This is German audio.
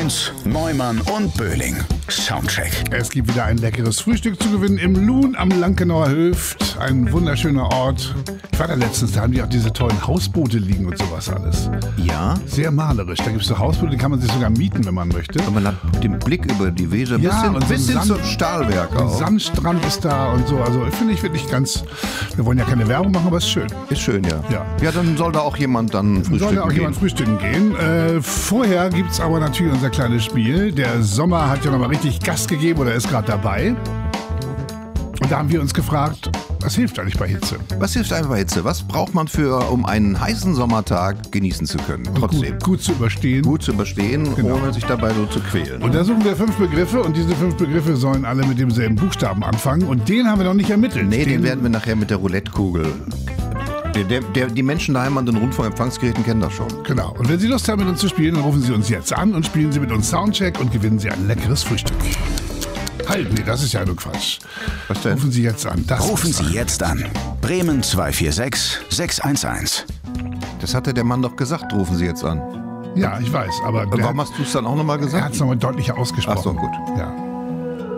Bruns, Neumann und Böhling. Soundcheck. Es gibt wieder ein leckeres Frühstück zu gewinnen im Luhn am Lankenauer Höft. Ein wunderschöner Ort. Ich war da letztens, da haben die auch diese tollen Hausboote liegen und sowas alles. Ja? Sehr malerisch. Da gibt es so Hausboote, die kann man sich sogar mieten, wenn man möchte. Und man hat den Blick über die Weser bis hin zum Stahlwerk Ein auch. Sandstrand ist da und so. Also finde ich wirklich ganz... Wir wollen ja keine Werbung machen, aber es ist schön. Ist schön, ja. Ja. Ja, dann soll da auch jemand dann frühstücken Soll ja auch gehen. jemand frühstücken gehen. Vorher gibt es aber natürlich unser kleines Spiel. Der Sommer hat ja nochmal richtig Gas gegeben oder ist gerade dabei. Und da haben wir uns gefragt, was hilft eigentlich bei Hitze? Was hilft einem bei Hitze? Was braucht man um einen heißen Sommertag genießen zu können? Trotzdem. Gut zu überstehen. Gut zu überstehen, Genau. ohne sich dabei so zu quälen. Und da suchen wir 5 Begriffe und diese 5 Begriffe sollen alle mit demselben Buchstaben anfangen. Und den haben wir noch nicht ermittelt. Nee, den werden wir nachher mit der Roulette-Kugel. Die Menschen daheim an den Rundfunkempfangsgeräten kennen das schon. Genau. Und wenn Sie Lust haben, mit uns zu spielen, dann rufen Sie uns jetzt an und spielen Sie mit uns Soundcheck und gewinnen Sie ein leckeres Frühstück. Halt, nee, das ist ja nur Quatsch. Was denn? Rufen Sie jetzt an. Rufen Sie jetzt an. Bremen 246 611. Das hatte der Mann doch gesagt, rufen Sie jetzt an. Ja, ich weiß, aber Warum hast du es dann auch nochmal er hat gesagt? es nochmal deutlicher ausgesprochen. Ach so, gut. Ja.